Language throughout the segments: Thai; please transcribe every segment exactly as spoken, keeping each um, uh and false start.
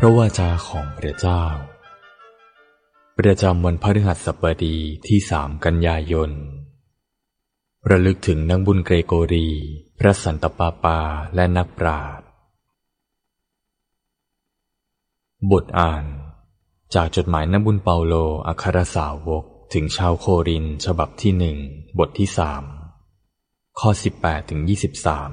ระวาจาของพระเจ้าประจำวันพฤหัสบดีที่สามกันยายนระลึกถึงนักบุญเกรโกรีพระสันตะปาปาและนักปราชญ์บทอ่านจากจดหมายนักบุญเปาโลอัครสาวกถึงชาวโครินธ์ฉบับที่หนึ่งบทที่สามข้อสิบแปดถึงยี่สิบสาม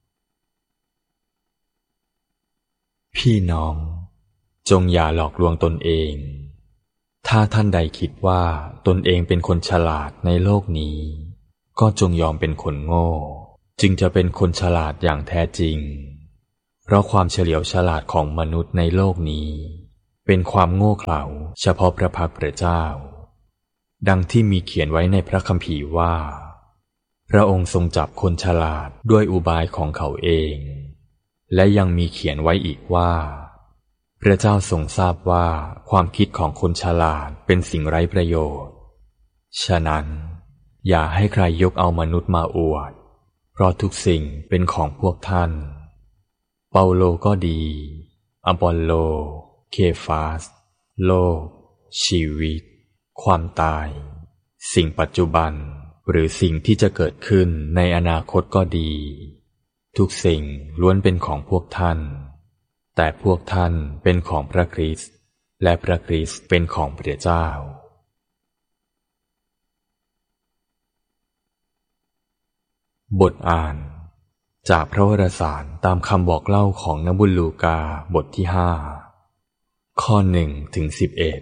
พี่น้องจงอย่าหลอกลวงตนเองถ้าท่านใดคิดว่าตนเองเป็นคนฉลาดในโลกนี้ก็จงยอมเป็นคนโง่จึงจะเป็นคนฉลาดอย่างแท้จริงเพราะความเฉลียวฉลาดของมนุษย์ในโลกนี้เป็นความโง่เขลาเฉพาะพระพักตร์พระเจ้าดังที่มีเขียนไว้ในพระคัมภีร์ว่าพระองค์ทรงจับคนฉลาดด้วยอุบายของเขาเองและยังมีเขียนไว้อีกว่าพระเจ้าทรงทราบว่าความคิดของคนฉลาดเป็นสิ่งไร้ประโยชน์ฉะนั้นอย่าให้ใครยกเอามนุษย์มาอวดเพราะทุกสิ่งเป็นของพวกท่านเปาโลก็ดีอปอลโลเคฟาสโลกชีวิตความตายสิ่งปัจจุบันหรือสิ่งที่จะเกิดขึ้นในอนาคตก็ดีทุกสิ่งล้วนเป็นของพวกท่านแต่พวกท่านเป็นของพระคริสต์และพระคริสต์เป็นของพระเจ้าบทอ่านจากพระวรสารตามคำบอกเล่าของนักบุญลูกาบทที่ห้าข้อหนึ่งถึงสิบเอ็ด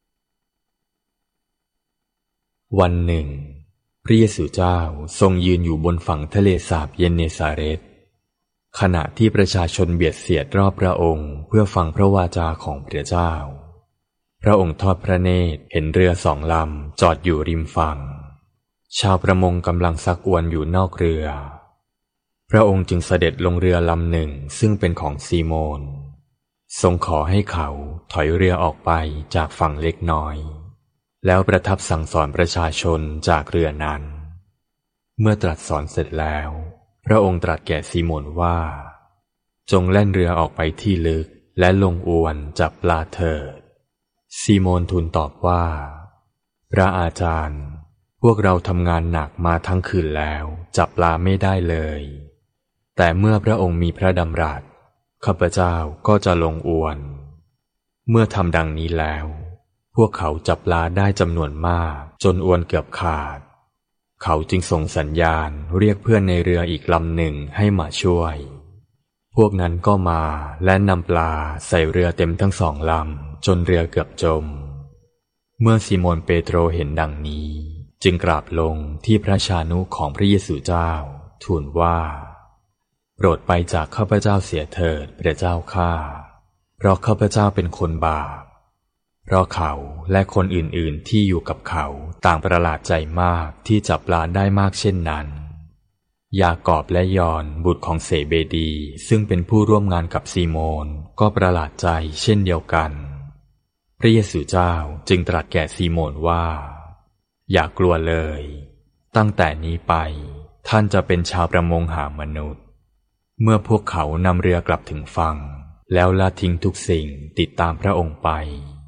วันหนึ่งพระเยซูเจ้าทรงยืนอยู่บนฝั่งทะเลสาบเยนเนซาเร็ตขณะที่ประชาชนเบียดเสียดรอบพระองค์เพื่อฟังพระวาจาของพระเจ้าพระองค์ทอดพระเนตรเห็นเรือสองลำจอดอยู่ริมฝั่งชาวประมงกำลังซักอวนอยู่นอกเรือพระองค์จึงเสด็จลงเรือลำหนึ่งซึ่งเป็นของซีโมนทรงขอให้เขาถอยเรือออกไปจากฝั่งเล็กน้อยแล้วประทับสั่งสอนประชาชนจากเรือนั้นเมื่อตรัสสอนเสร็จแล้วพระองค์ตรัสแก่ซีโมนว่าจงแล่นเรือออกไปที่ลึกและลงอวนจับปลาเถิดซีโมนทูลตอบว่าพระอาจารย์พวกเราทำงานหนักมาทั้งคืนแล้วจับปลาไม่ได้เลยแต่เมื่อพระองค์มีพระดำรัสข้าพเจ้าก็จะลงอวนเมื่อทำดังนี้แล้วพวกเขาจับปลาได้จำนวนมากจนอวนเกือบขาดเขาจึงส่งสัญญาณเรียกเพื่อนในเรืออีกลำหนึ่งให้มาช่วยพวกนั้นก็มาและนำปลาใส่เรือเต็มทั้งสองลำจนเรือเกือบจมเมื่อซีโมนเปโตรเห็นดังนี้จึงกราบลงที่พระชานุของพระเยซูเจ้าทูลว่าโปรดไปจากข้าพเจ้าเสียเถิดพระเจ้าข้าเพราะข้าพเจ้าเป็นคนบาปเพราะเขาและคนอื่นๆที่อยู่กับเขาต่างประหลาดใจมากที่จับปลาได้มากเช่นนั้นยากอบและยอห์นบุตรของเซเบดีซึ่งเป็นผู้ร่วมงานกับซีโมนก็ประหลาดใจเช่นเดียวกันพระเยซูเจ้าจึงตรัสแก่ซีโมนว่าอย่ากลัวเลยตั้งแต่นี้ไปท่านจะเป็นชาวประมงหามนุษย์เมื่อพวกเขานำเรือกลับถึงฝั่งแล้วละทิ้งทุกสิ่งติดตามพระองค์ไป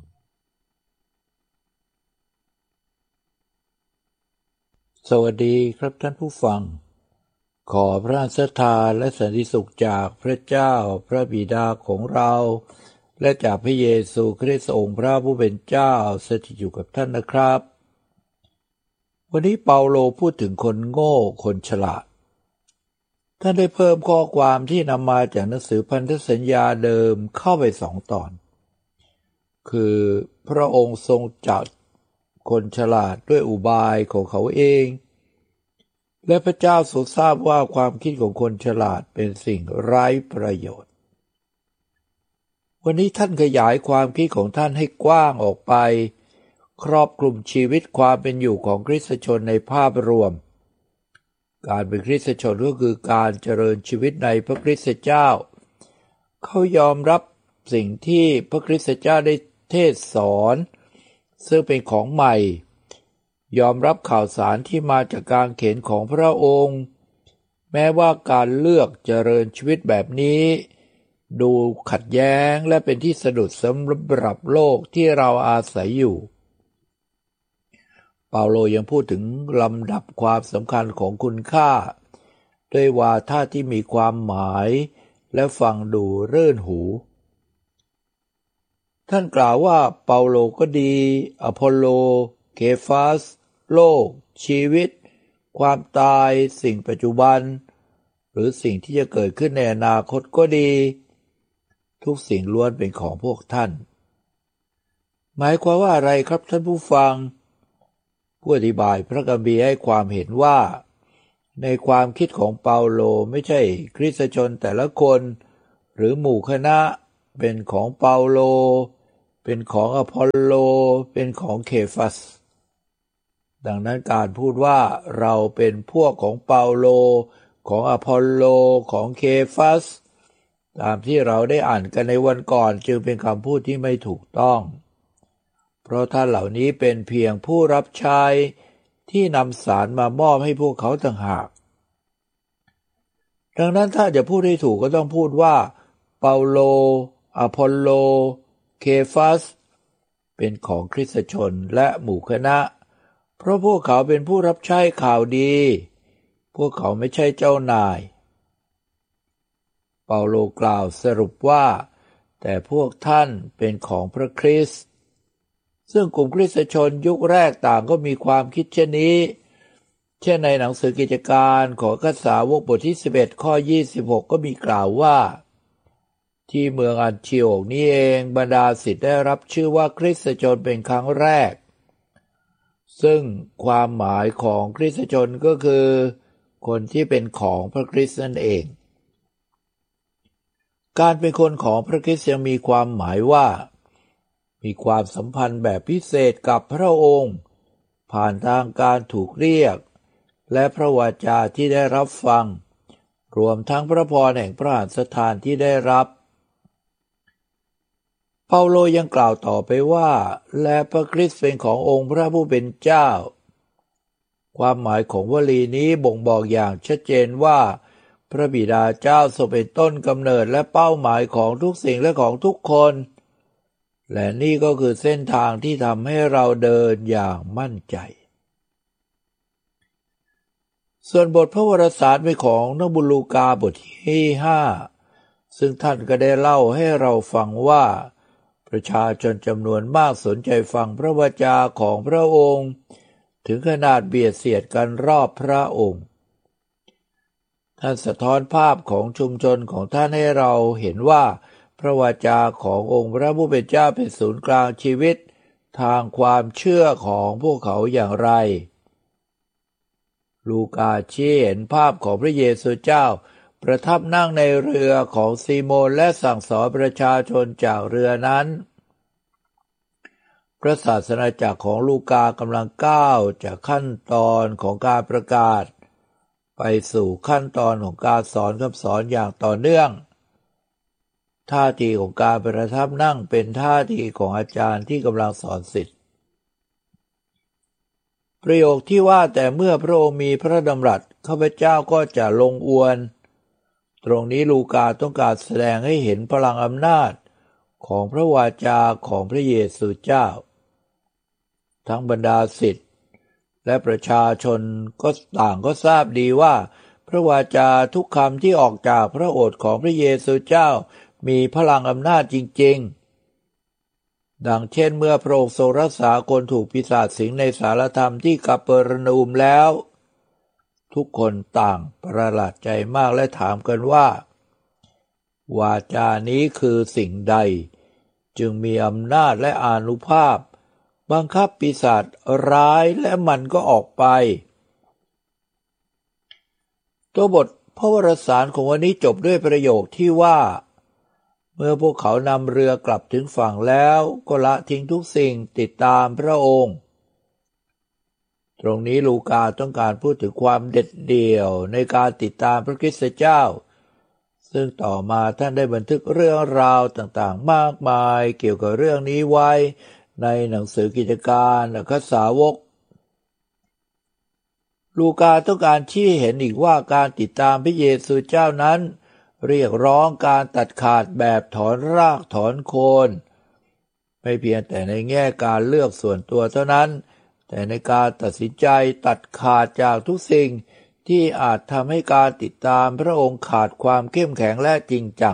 สวัสดีครับท่านผู้ฟังขอพระศรัทธาและสันติสุขจากพระเจ้าพระบิดาของเราและจากพระเยซูคริสต์องค์พระผู้เป็นเจ้าสถิตอยู่กับท่านนะครับวันนี้เปาโลพูดถึงคนโง่คนฉลาดท่านได้เพิ่มข้อความที่นำมาจากหนังสือพันธสัญญาเดิมเข้าไปสองตอนคือพระองค์ทรงจับคนฉลาดด้วยอุบายของเขาเองและพระเจ้าทรงทราบว่าความคิดของคนฉลาดเป็นสิ่งไร้ประโยชน์วันนี้ท่านขยายความคิดของท่านให้กว้างออกไปครอบคลุมชีวิตความเป็นอยู่ของคริสตชนในภาพรวมการเป็นคริสตชนก็คือการเจริญชีวิตในพระคริสตเจ้าเขายอมรับสิ่งที่พระคริสตเจ้าได้เทศสอนซึ่งเป็นของใหม่ยอมรับข่าวสารที่มาจากการเขียนของพระองค์แม้ว่าการเลือกเจริญชีวิตแบบนี้ดูขัดแย้งและเป็นที่สะดุดสำหรับโลกที่เราอาศัยอยู่เปาโลยังพูดถึงลำดับความสำคัญของคุณค่าด้วยวาทะที่มีความหมายและฟังดูรื่นหูท่านกล่าวว่าเปาโลก็ดีอพอลโลเคฟาสโลกชีวิตความตายสิ่งปัจจุบันหรือสิ่งที่จะเกิดขึ้นในอนาคตก็ดีทุกสิ่งล้วนเป็นของพวกท่านหมายความว่าอะไรครับท่านผู้ฟังผู้อธิบายพระคัมภีร์ให้ความเห็นว่าในความคิดของเปาโลไม่ใช่คริสตชนแต่ละคนหรือหมู่คณะเป็นของเปาโลเป็นของอพอลโลเป็นของเคฟัสดังนั้นการพูดว่าเราเป็นพวกของเปาโลของอพอลโลของเคฟัสตามที่เราได้อ่านกันในวันก่อนจึงเป็นคำพูดที่ไม่ถูกต้องเพราะท่านเหล่านี้เป็นเพียงผู้รับใช้ที่นำสารมามอบให้พวกเขาต่างหากดังนั้นถ้าจะพูดให้ถูกก็ต้องพูดว่าเปาโลอพอลโลเคฟัสเป็นของคริสตชนและหมู่คณะเพราะพวกเขาเป็นผู้รับใช้ข่าวดีพวกเขาไม่ใช่เจ้านายเปาโลกล่าวสรุปว่าแต่พวกท่านเป็นของพระคริสต์ซึ่งกลุ่มคริสตชนยุคแรกต่างก็มีความคิดเช่นนี้เช่นในหนังสือกิจการของข้าสาวกบทที่สิบเอ็ดข้อยี่สิบหกก็มีกล่าวว่าที่เมืองอันทิโอกนี้เองบรรดาศิษย์ได้รับชื่อว่าคริสตชนเป็นครั้งแรกซึ่งความหมายของคริสตชนก็คือคนที่เป็นของพระคริสต์นั่นเองการเป็นคนของพระคริสต์ยังมีความหมายว่ามีความสัมพันธ์แบบพิเศษกับพระองค์ผ่านทางการถูกเรียกและพระวจาที่ได้รับฟังรวมทั้งพระพรแห่งพระหัตถ์สถานที่ได้รับเปาโลยังกล่าวต่อไปว่าและพระคริสต์เป็นขององค์พระผู้เป็นเจ้าความหมายของวลีนี้บ่งบอกอย่างชัดเจนว่าพระบิดาเจ้าทรงเป็นต้นกำเนิดและเป้าหมายของทุกสิ่งและของทุกคนและนี่ก็คือเส้นทางที่ทำให้เราเดินอย่างมั่นใจส่วนบทพระวรสารเป็นของนักบุญลูกาบทที่ห้าซึ่งท่านก็ได้เล่าให้เราฟังว่าประชาชนจำนวนมากสนใจฟังพระวจาของพระองค์ถึงขนาดเบียดเสียดกันรอบพระองค์ท่านสะท้อนภาพของชุมชนของท่านให้เราเห็นว่าพระวจาขององค์พระผู้เป็นเจ้าเป็นศูนย์กลางชีวิตทางความเชื่อของพวกเขาอย่างไรลูกาชี้เห็นภาพของพระเยซูเจ้าประทับนั่งในเรือของซีโมนและสั่งสอนประชาชนจากเรือนั้นพระศาสนาจักรของลูกากำลังก้าวจากขั้นตอนของการประกาศไปสู่ขั้นตอนของการสอนคำสอนอย่างต่อเนื่องท่าทีของการประทับนั่งเป็นท่าทีของอาจารย์ที่กำลังสอนศิษย์ประโยคที่ว่าแต่เมื่อพระองค์มีพระดำรัสข้าพเจ้าก็จะลงอวนตรงนี้ลูกาต้องการแสดงให้เห็นพลังอำนาจของพระวาจาของพระเยซูเจ้าทั้งบรรดาศิษย์และประชาชนก็ต่างก็ทราบดีว่าพระวาจาทุกคำที่ออกจากพระโอษฐ์ของพระเยซูเจ้ามีพลังอำนาจจริงๆดังเช่นเมื่อพระองค์ทรงรักษาคนถูกปีศาจสิงในสารธรรมที่กัปเปอร์นูมแล้วทุกคนต่างประหลาดใจมากและถามกันว่าวาจานี้คือสิ่งใดจึงมีอำนาจและอานุภาพบังคับปีศาจร้ายและมันก็ออกไปตัวบทพระวรสารของวันนี้จบด้วยประโยคที่ว่าเมื่อพวกเขานำเรือกลับถึงฝั่งแล้วก็ละทิ้งทุกสิ่งติดตามพระองค์ตรงนี้ลูกาต้องการพูดถึงความเด็ดเดี่ยวในการติดตามพระคริสต์เจ้าซึ่งต่อมาท่านได้บันทึกเรื่องราวต่างๆมากมายเกี่ยวกับเรื่องนี้ไว้ในหนังสือกิจการอัครสาวกลูกาต้องการชี้เห็นอีกว่าการติดตามพระเยซูเจ้านั้นเรียกร้องการตัดขาดแบบถอนรากถอนโคนไม่เพียงแต่ในแง่การเลือกส่วนตัวเท่านั้นแต่ในการตัดสินใจตัดขาดจากทุกสิ่งที่อาจทำให้การติดตามพระองค์ขาดความเข้มแข็งและจริงจัง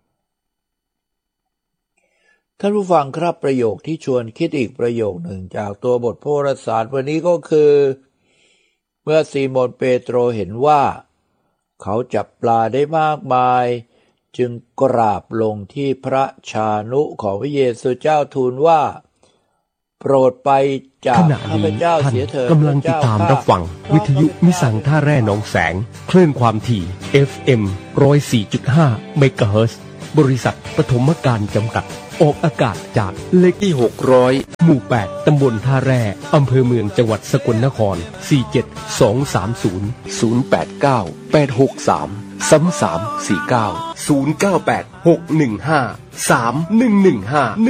ท่านผู้ฟังครับประโยคที่ชวนคิดอีกประโยคหนึ่งจากตัวบทพระวรสารวันนี้ก็คือเมื่อซีโมนเปโตรเห็นว่าเขาจับปลาได้มากมายจึงกราบลงที่พระชานุของพระเยซูเจ้าทูลว่าโปรดไปจากข้าพเจ้าเสียเถิดกำลังติดตามรับฟังวิทยุมิสังท่าแร่หนองแสงคลื่นความถี่ เอฟ เอ็ม หนึ่งศูนย์สี่จุดห้า เมกะเฮิรตซ์บริษัทปฐมการจำกัดออกอากาศจากเลขที่หกร้อยหมู่แปดตำบลท่าแร่อำเภอเมืองจังหวัดสกลนครสี่เจ็ดสองสามศูนย์ ศูนย์แปดเก้า แปดหกสาม สามสามสี่เก้า ศูนย์เก้าแปด หกหนึ่งห้า สามหนึ่งหนึ่งห้า